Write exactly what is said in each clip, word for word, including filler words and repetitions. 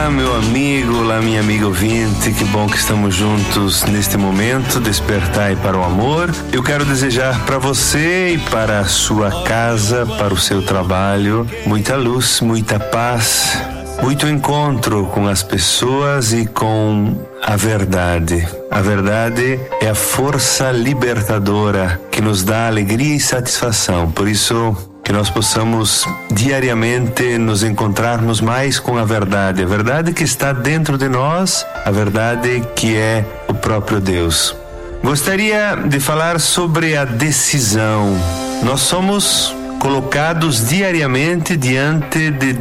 Olá, meu amigo, olá, minha amiga ouvinte, que bom que estamos juntos neste momento, Despertai para o Amor. Eu quero desejar para você e para a sua casa, para o seu trabalho, muita luz, muita paz, muito encontro com as pessoas e com a verdade. A verdade é a força libertadora que nos dá alegria e satisfação. Por isso, que nós possamos diariamente nos encontrarmos mais com a verdade, a verdade que está dentro de nós, a verdade que é o próprio Deus. Gostaria de falar sobre a decisão. Nós somos colocados diariamente diante de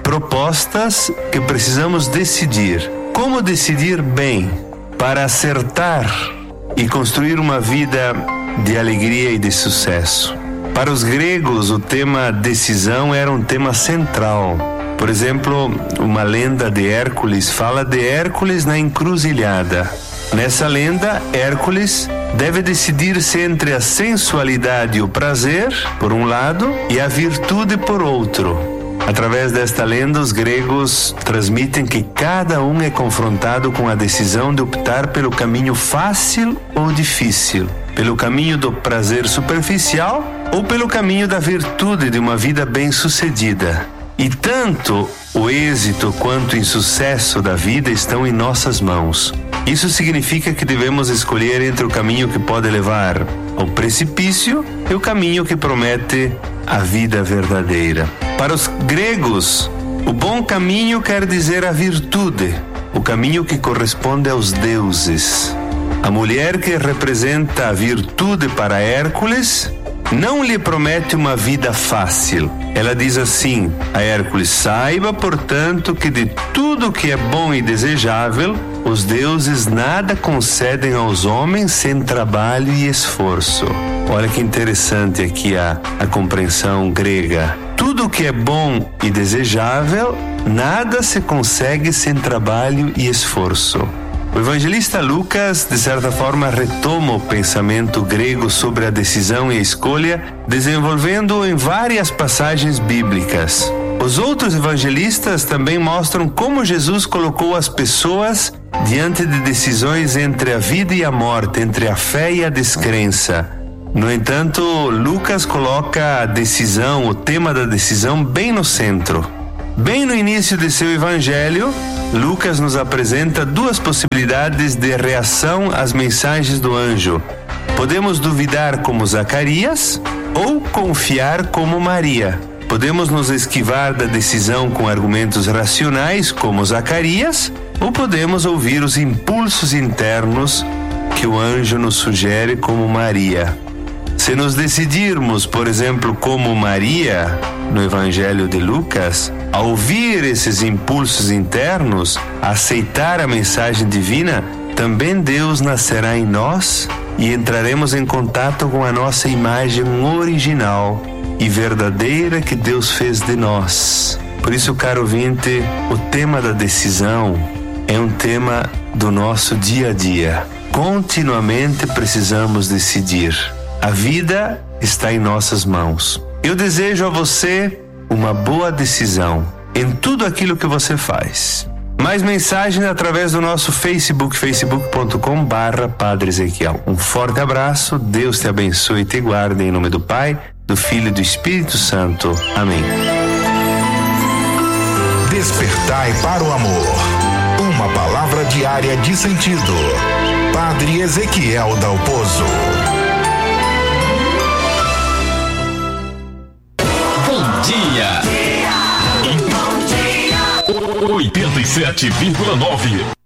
propostas que precisamos decidir. Como decidir bem para acertar e construir uma vida de alegria e de sucesso? Para os gregos, o tema decisão era um tema central. Por exemplo, uma lenda de Hércules fala de Hércules na encruzilhada. Nessa lenda, Hércules deve decidir-se entre a sensualidade e o prazer, por um lado, e a virtude, por outro. Através desta lenda, os gregos transmitem que cada um é confrontado com a decisão de optar pelo caminho fácil ou difícil, pelo caminho do prazer superficial ou pelo caminho da virtude de uma vida bem-sucedida. E tanto o êxito quanto o insucesso da vida estão em nossas mãos. Isso significa que devemos escolher entre o caminho que pode levar ao precipício e o caminho que promete a vida verdadeira. Para os gregos, o bom caminho quer dizer a virtude, o caminho que corresponde aos deuses. A mulher que representa a virtude para Hércules não lhe promete uma vida fácil. Ela diz assim a Hércules: saiba, portanto, que de tudo que é bom e desejável, os deuses nada concedem aos homens sem trabalho e esforço. Olha que interessante aqui a, a compreensão grega. Tudo que é bom e desejável, nada se consegue sem trabalho e esforço. O evangelista Lucas, de certa forma, retoma o pensamento grego sobre a decisão e a escolha, desenvolvendo-o em várias passagens bíblicas. Os outros evangelistas também mostram como Jesus colocou as pessoas diante de decisões entre a vida e a morte, entre a fé e a descrença. No entanto, Lucas coloca a decisão, o tema da decisão, bem no centro. Bem no início de seu evangelho, Lucas nos apresenta duas possibilidades de reação às mensagens do anjo. Podemos duvidar como Zacarias ou confiar como Maria. Podemos nos esquivar da decisão com argumentos racionais como Zacarias, ou podemos ouvir os impulsos internos que o anjo nos sugere como Maria. Se nos decidirmos, por exemplo, como Maria, no Evangelho de Lucas, a ouvir esses impulsos internos, a aceitar a mensagem divina, também Deus nascerá em nós e entraremos em contato com a nossa imagem original e verdadeira que Deus fez de nós. Por isso, caro ouvinte, o tema da decisão é um tema do nosso dia a dia. Continuamente precisamos decidir. A vida está em nossas mãos. Eu desejo a você uma boa decisão em tudo aquilo que você faz. Mais mensagens através do nosso Facebook, facebook ponto com barra Padre Ezequiel. Um forte abraço, Deus te abençoe e te guarde em nome do Pai, do Filho e do Espírito Santo. Amém. Despertai para o amor. Uma palavra diária de sentido. Padre Ezequiel Dalpozo. Dia. oitenta e sete vírgula nove